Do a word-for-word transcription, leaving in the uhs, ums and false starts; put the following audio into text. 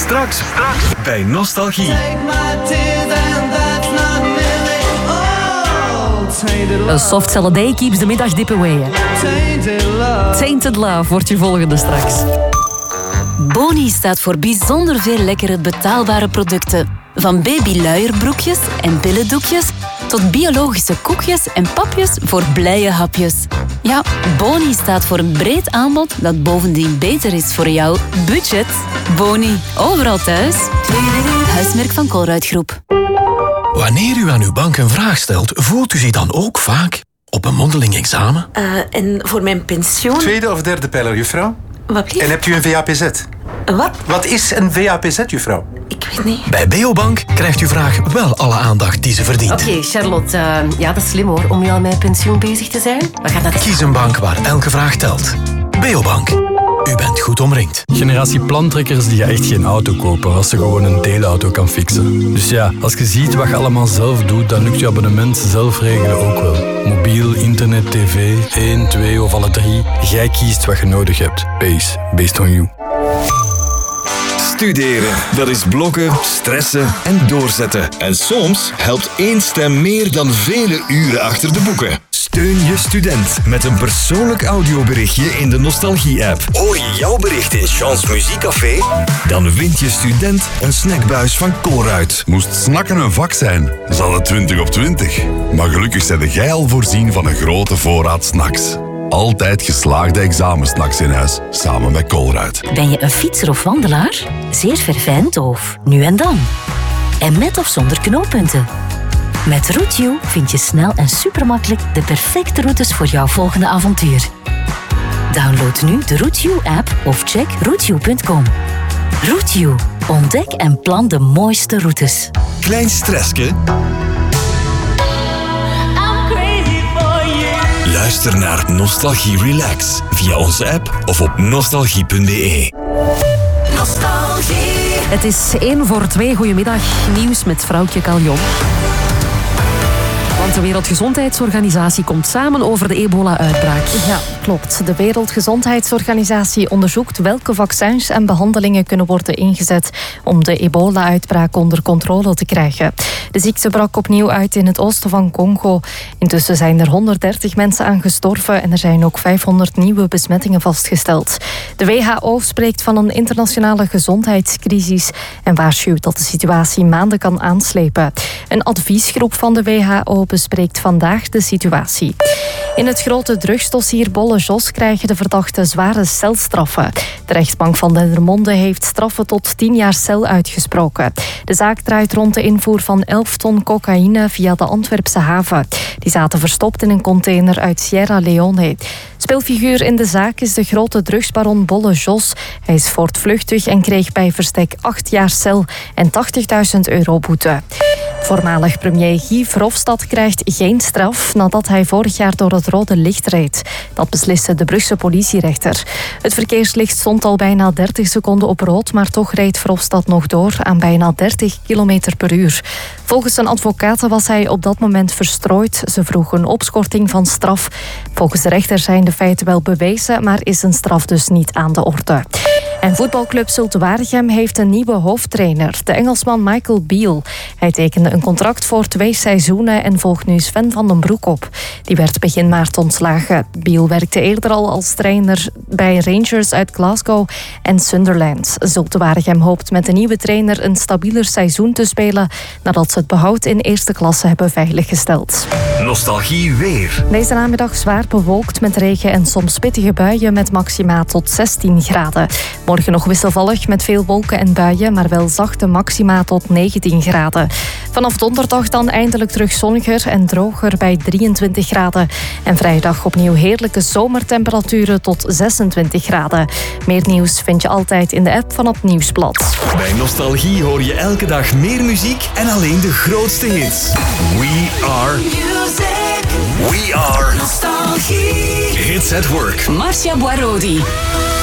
Straks, straks bij Nostalgie. A soft salad day keeps the middagdip away. Tainted love. Tainted love wordt je volgende straks. Boni staat voor bijzonder veel lekkere betaalbare producten. Van babyluierbroekjes en billendoekjes tot biologische koekjes en papjes voor blije hapjes. Ja, Boni staat voor een breed aanbod dat bovendien beter is voor jouw budget. Boni, overal thuis. Huismerk van Colruyt Groep. Wanneer u aan uw bank een vraag stelt, voelt u zich dan ook vaak op een mondeling examen? Uh, en voor mijn pensioen... Tweede of derde pijler, juffrouw? Wat blieft? En hebt u een V A P Z? Wat? Wat is een V A P Z, juffrouw? Ik weet niet. Bij Beobank krijgt uw vraag wel alle aandacht die ze verdient. Oké, okay, Charlotte. Uh, ja, dat is slim hoor, om nu al met pensioen bezig te zijn. We gaan dat... Kies een bank waar elke vraag telt. Beobank. U bent goed omringd. Generatie plantrekkers die gaat echt geen auto kopen als ze gewoon een deelauto kan fixen. Dus ja, als je ziet wat je allemaal zelf doet, dan lukt je abonnement zelf regelen ook wel. Mobiel, internet, tv, één, twee of alle drie. Jij kiest wat je nodig hebt. Pace, based on you. Studeren, dat is blokken, stressen en doorzetten. En soms helpt één stem meer dan vele uren achter de boeken. Steun je student met een persoonlijk audioberichtje in de Nostalgie-app. Hoor je jouw bericht in Chance Muziekcafé? Dan wint je student een snackbuis van Colruyt. Moest snakken een vak zijn, zal het twintig op twintig. Maar gelukkig zijn jij al voorzien van een grote voorraad snacks. Altijd geslaagde examensnacks in huis, samen met Colruyt. Ben je een fietser of wandelaar? Zeer verfijnd of nu en dan? En met of zonder knooppunten? Met Route vind je snel en supermakkelijk de perfecte routes voor jouw volgende avontuur. Download nu de Route-app of check route punt com. Route, ontdek en plan de mooiste routes. Klein stressje? Luister naar Nostalgie Relax via onze app of op nostalgie punt b e. Nostalgie. Het is één voor twee. Goedemiddag. Nieuws met vrouwtje Caljon. Want de Wereldgezondheidsorganisatie komt samen over de ebola-uitbraak. Ja, klopt. De Wereldgezondheidsorganisatie onderzoekt welke vaccins en behandelingen kunnen worden ingezet om de ebola-uitbraak onder controle te krijgen. De ziekte brak opnieuw uit in het oosten van Congo. Intussen zijn er honderddertig mensen aan gestorven en er zijn ook vijfhonderd nieuwe besmettingen vastgesteld. De W H O spreekt van een internationale gezondheidscrisis en waarschuwt dat de situatie maanden kan aanslepen. Een adviesgroep van de W H O bespreekt vandaag de situatie. In het grote drugsdossier Bolle Jos krijgen de verdachten zware celstraffen. De rechtbank van Dendermonde heeft straffen tot tien jaar cel uitgesproken. De zaak draait rond de invoer van elf ton cocaïne via de Antwerpse haven. Die zaten verstopt in een container uit Sierra Leone. Speelfiguur in de zaak is de grote drugsbaron Bolle Jos. Hij is voortvluchtig en kreeg bij verstek acht jaar cel en tachtigduizend euro boete. Voormalig premier Guy Verhofstadt krijgt geen straf nadat hij vorig jaar door het rode licht reed. Dat besliste de Brugse politierechter. Het verkeerslicht stond al bijna dertig seconden op rood, maar toch reed Verhofstadt nog door aan bijna dertig kilometer per uur. Volgens zijn advocaten was hij op dat moment verstrooid. Ze vroegen een opschorting van straf. Volgens de rechter zijn de feiten wel bewezen, maar is een straf dus niet aan de orde. En voetbalclub Zulte Waregem heeft een nieuwe hoofdtrainer, de Engelsman Michael Beale. Hij tekende een contract voor twee seizoenen en volgt nu Sven van den Broek op. Die werd begin maart ontslagen. Beale werkte eerder al als trainer bij Rangers uit Glasgow en Sunderland. Zulte Waregem hoopt met de nieuwe trainer een stabieler seizoen te spelen nadat ze het behoud in eerste klasse hebben veiliggesteld. Nostalgie weer. Deze namiddag zwaar bewolkt met regen en soms pittige buien met maxima tot zestien graden. Morgen nog wisselvallig met veel wolken en buien, maar wel zachte maxima tot negentien graden. Vanaf donderdag dan eindelijk terug zonniger en droger bij drieëntwintig graden. En vrijdag opnieuw heerlijke zomertemperaturen tot zesentwintig graden. Meer nieuws vind je altijd in de app van het Nieuwsblad. Bij Nostalgie hoor je elke dag meer muziek en alleen de grootste hits. We are music. We are Nostalgie. Hits at work. Marcia Boarodi.